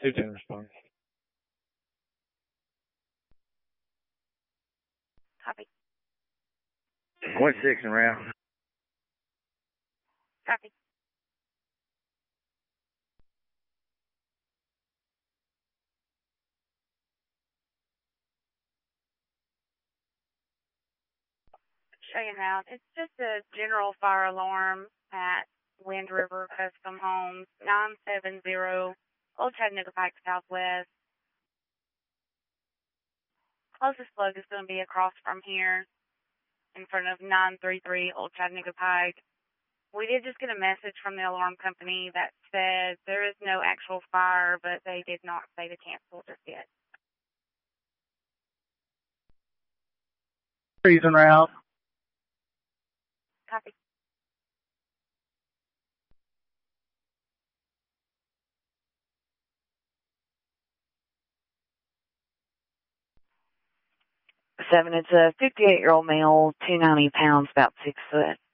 210 response. Copy. 26 and round. Copy. Checking out. It's just a general fire alarm at Wind River Custom Homes, 970 Old Chattanooga Pike Southwest. Closest plug is going to be across from here in front of 933 Old Chattanooga Pike. We did just get a message from the alarm company that said there is no actual fire, but they did not say to cancel just yet. Trees en route. Copy. Seven, it's a 58-year-old male, 290 pounds, about 6 foot.